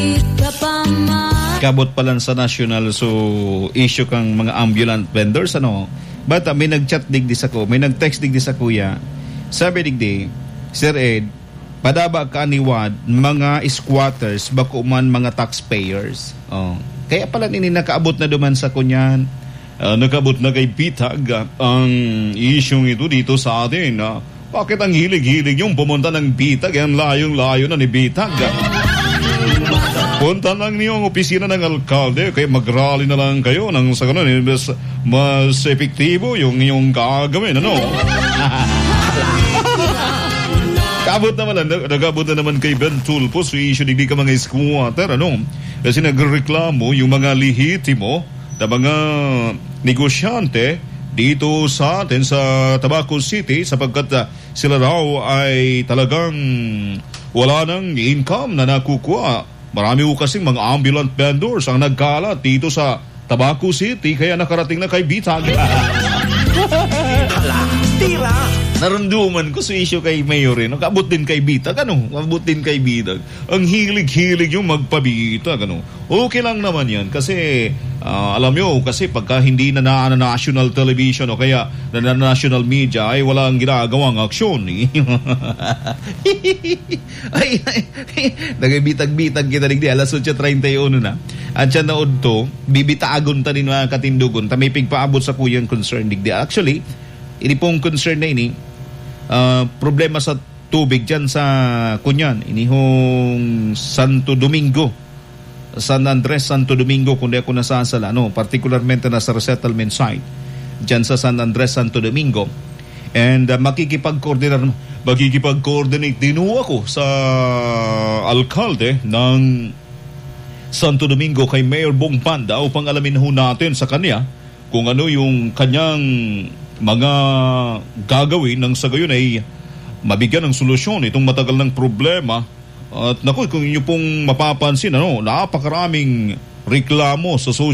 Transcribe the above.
Kabot pa lang sa national so issue kang mga ambulant vendors ano. But may nag-chat digdi sa ko, may nag-text digdi sa kuya. Sabi digdi, Sir Ed, padaba ka niwad mga squatters bako man mga taxpayers. Oh. Kaya pala nini nakaabot na duman sa kunyan. Nakaabot na kay Bitag ang issue ito dito sa atin. Bakit ang hilig-hilig yung pumunta ng Bitag? Ang layong-layo na ni Bitag. Punta lang niyo ang opisina ng alkalde kaya mag-rally na lang kayo nang sa ganun mas epektibo yung iyong gagawin, ano? Kabot naman, nagabot na naman kay Ben Tulpo so issue hindi ka mga squatter, ano? Kasi nagreklamo yung mga lihitimo na mga negosyante dito sa atin sa Tabaco City sapagkat sila raw ay talagang wala nang income na nakukuha. Marami ko kasing mga ambulant vendors ang nagkalat dito sa Tabaco City kaya nakarating na kay Bitag. Hala, tira! Naramdaman ko sa issue kay Mayor nakabot din kay Bitag, ano? Abot din kay Bitag. Ang hilig-hilig yung magpabitag, ano? Okay lang naman yan kasi alam nyo, kasi pagka hindi na national television o kaya na national media ay walang ginagawang aksyon. ay, nagabitag-bitag kita digdi, alas 8:31 na. At siya naod to, bibitagon ta din mga katindugon, ta may pigpaabot sa kuyang concern digdi. Actually, ini pong concern na ini, problema sa tubig dyan sa kunyan, inihong Santo Domingo, San Andres, Santo Domingo, kundi ako nasasala, no? Particularmente na sa resettlement site dyan sa San Andres, Santo Domingo. And makikipag-coordinate din ako sa alkalde ng Santo Domingo kay Mayor Bong Panda upang alamin ho natin sa kanya kung ano yung kanyang mga gagawin nang sa gayon ay mabigyan ng solusyon itong matagal ng problema. At naku, kung inyo pong mapapansin, ano, napakaraming reklamo sa social